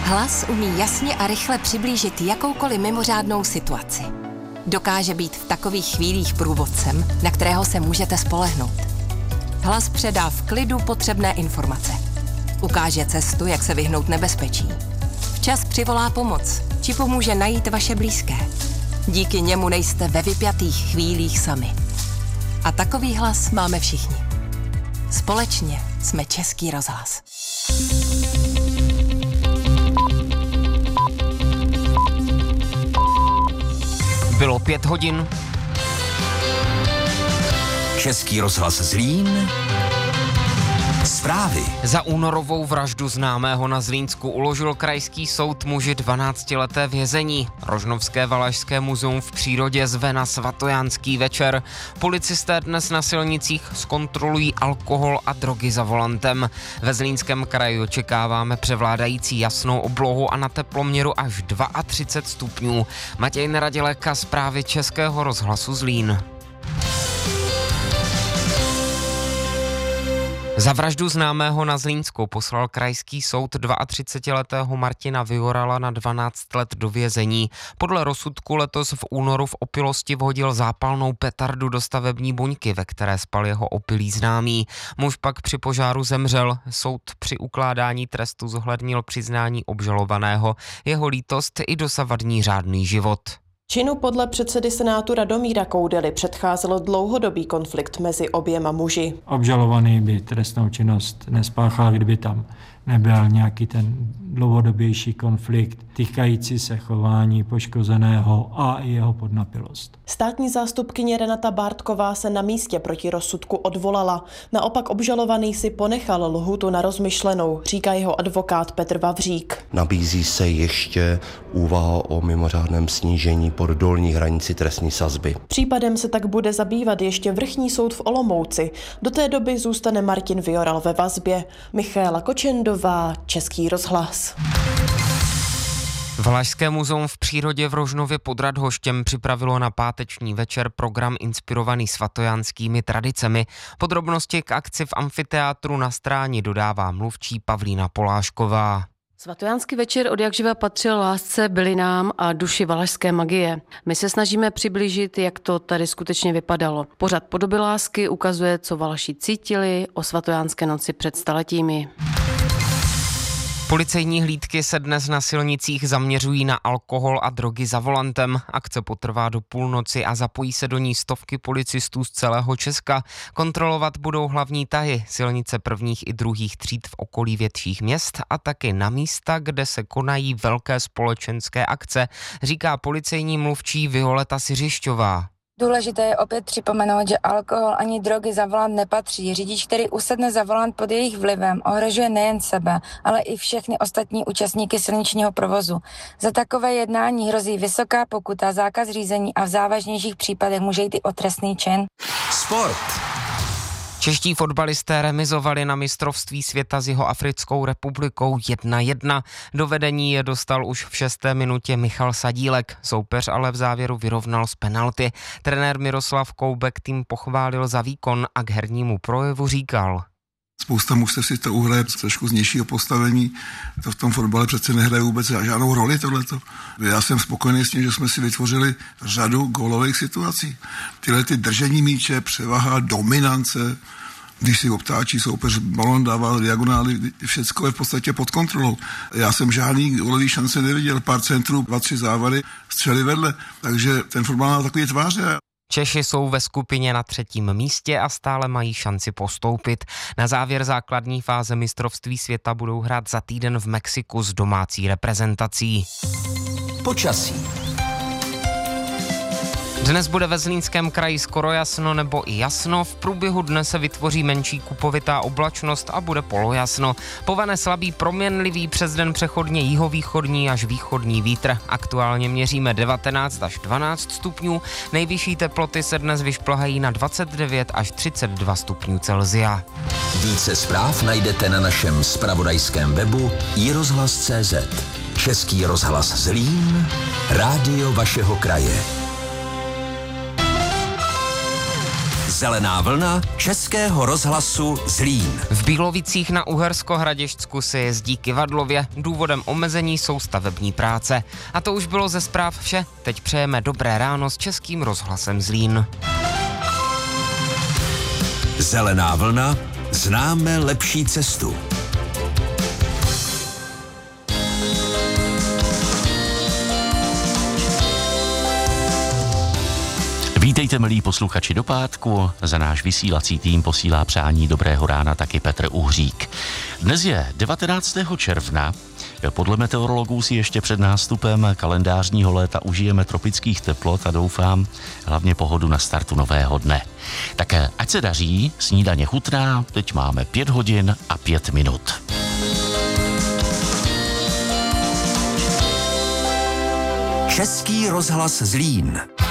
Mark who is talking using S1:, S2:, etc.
S1: Hlas umí jasně a rychle přiblížit jakoukoliv mimořádnou situaci. Dokáže být v takových chvílích průvodcem, na kterého se můžete spolehnout. Hlas předá v klidu potřebné informace. Ukáže cestu, jak se vyhnout nebezpečí. Včas přivolá pomoc, či pomůže najít vaše blízké. Díky němu nejste ve vypjatých chvílích sami. A takový hlas máme všichni. Společně jsme Český rozhlas.
S2: Bylo 5 hodin.
S3: Český rozhlas Zlín. Zprávy.
S2: Za únorovou vraždu známého na Zlínsku uložil krajský soud muži 12leté vězení. Rožnovské Valašské muzeum v přírodě zve na svatojánský večer. Policisté dnes na silnicích zkontrolují alkohol a drogy za volantem. Ve Zlínském kraji očekáváme převládající jasnou oblohu a na teploměru až 32 stupňů. Matěj Neradilek, zprávy Českého rozhlasu Zlín. Za vraždu známého na Zlínsku poslal krajský soud 32letého Martina Vyorala na 12 let do vězení. Podle rozsudku letos v únoru v opilosti vhodil zápalnou petardu do stavební buňky, ve které spal jeho opilý známý. Muž pak při požáru zemřel. Soud při ukládání trestu zohlednil přiznání obžalovaného, jeho lítost i dosavadní řádný život.
S4: Činu podle předsedy Senátu Radomíra Koudely předcházelo dlouhodobý konflikt mezi oběma muži.
S5: Obžalovaný by trestnou činnost nespáchal, kdyby tam nebyl nějaký ten dlouhodobější konflikt týkající se chování poškozeného a i jeho podnapilost.
S4: Státní zástupkyně Renata Bártková se na místě proti rozsudku odvolala. Naopak obžalovaný si ponechal lhůtu na rozmyšlenou, říká jeho advokát Petr Vavřík.
S6: Nabízí se ještě úvaha o mimořádném snížení pod dolní hranici trestní sazby.
S4: Případem se tak bude zabývat ještě vrchní soud v Olomouci. Do té doby zůstane Martin Vyoral ve vazbě. Michaela Kočendová, Český rozhlas.
S2: Valašské muzeum v přírodě v Rožnově pod Radhoštěm připravilo na páteční večer program inspirovaný svatojánskými tradicemi. Podrobnosti k akci v amfiteátru na Stráni dodává mluvčí Pavlína Polášková.
S7: Svatojánský večer odjakživa patřil lásce, bylinám a duši valašské magie. My se snažíme přiblížit, jak to tady skutečně vypadalo. Pořad Podoby lásky ukazuje, co Valaši cítili o svatojánské noci před staletími.
S2: Policejní hlídky se dnes na silnicích zaměřují na alkohol a drogy za volantem. Akce potrvá do půlnoci a zapojí se do ní stovky policistů z celého Česka. Kontrolovat budou hlavní tahy, silnice prvních i druhých tříd v okolí větších měst a taky na místa, kde se konají velké společenské akce, říká policejní mluvčí Violeta Siřišťová.
S8: Důležité je opět připomenout, že alkohol ani drogy za volant nepatří. Řidič, který usedne za volant pod jejich vlivem, ohrožuje nejen sebe, ale i všechny ostatní účastníky silničního provozu. Za takové jednání hrozí vysoká pokuta, zákaz řízení a v závažnějších případech může jít i o trestný čin.
S3: Sport.
S2: Čeští fotbalisté remizovali na mistrovství světa s Jihoafrickou republikou 1-1. Do vedení je dostal už v 6. minutě Michal Sadílek. Soupeř ale v závěru vyrovnal z penalty. Trenér Miroslav Koubek tým pochválil za výkon a k hernímu projevu říkal:
S9: Spousta mužstev si to uhraje trošku z nižšího postavení. To v tom fotbale přece nehraje vůbec žádnou roli tohleto. Já jsem spokojený s tím, že jsme si vytvořili řadu gólových situací. Tyhle ty držení míče, převaha, dominance, když si obtáčí soupeř, balon dává diagonály, všecko je v podstatě pod kontrolou. Já jsem žádný gólový šance neviděl, pár centrů, 2-3 závary, střely vedle, takže ten fotbal má takový tváře.
S2: Češi jsou ve skupině na 3. místě a stále mají šanci postoupit. Na závěr základní fáze mistrovství světa budou hrát za týden v Mexiku s domácí reprezentací.
S3: Počasí.
S2: Dnes bude ve Zlínském kraji skoro jasno nebo i jasno, v průběhu dne se vytvoří menší kupovitá oblačnost a bude polojasno. Povane slabý proměnlivý, přes den přechodně jihovýchodní až východní vítr. Aktuálně měříme 19 až 12 stupňů, nejvyšší teploty se dnes vyšplhají na 29 až 32 stupňů Celsia.
S3: Více zpráv najdete na našem zpravodajském webu iRozhlas.cz. Český rozhlas Zlín, rádio vašeho kraje. Zelená vlna Českého rozhlasu Zlín.
S2: V Bílovicích na Uhersko-Hradišťsku se jezdí kyvadlově. Důvodem omezení jsou stavební práce. A to už bylo ze zpráv vše. Teď přejeme dobré ráno s Českým rozhlasem Zlín.
S3: Zelená vlna. Známe lepší cestu.
S10: Vítejte, milí posluchači, do pátku. Za náš vysílací tým posílá přání dobrého rána taky Petr Uhřík. Dnes je 19. června. Podle meteorologů si ještě před nástupem kalendářního léta užijeme tropických teplot a doufám hlavně pohodu na startu nového dne. Také ať se daří, snídaně chutná, teď máme 5 hodin a 5 minut.
S3: Český rozhlas Zlín.